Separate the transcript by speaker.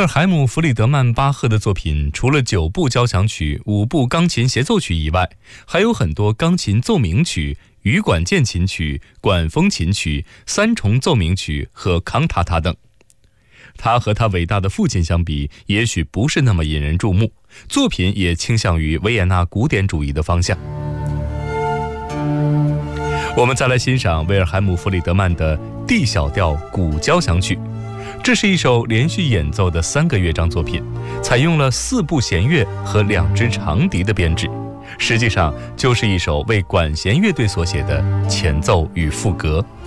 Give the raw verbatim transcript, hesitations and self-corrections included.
Speaker 1: 海姆·弗里德曼·巴赫的作品，除了九部交响曲、五部钢琴协奏曲以外，还有很多钢琴奏鸣曲、羽管键琴曲、管风琴曲、三重奏鸣曲和康塔塔等。他和他伟大的父亲相比，也许不是那么引人注目，作品也倾向于维也纳古典主义的方向。我们再来欣赏威尔海姆·弗里德曼的 D 小调古交响曲，这是一首连续演奏的三个乐章作品，采用了四部弦乐和两支长笛的编制，实际上就是一首为管弦乐队所写的前奏与副歌。